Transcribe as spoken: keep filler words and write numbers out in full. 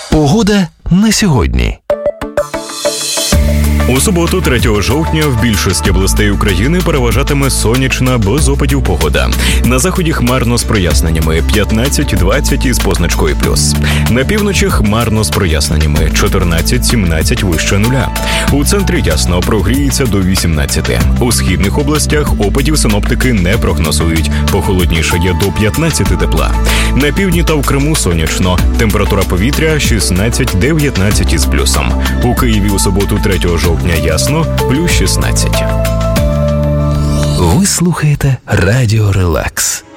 Погода на сьогодні. У суботу, третього жовтня, в більшості областей України переважатиме сонячна, без опадів погода. На заході хмарно з проясненнями п'ятнадцять-двадцять із позначкою плюс. На півночі хмарно з проясненнями чотирнадцять-сімнадцять вище нуля. У центрі ясно, прогріється до вісімнадцяти. У східних областях опадів синоптики не прогнозують. Похолоднішає до п'ятнадцяти тепла. На півдні та в Криму сонячно. Температура повітря шістнадцять-дев'ятнадцять із плюсом. У Києві у суботу, третього жовтня, ясно, плюс шістнадцять. Ви слухаєте Радіо Релакс.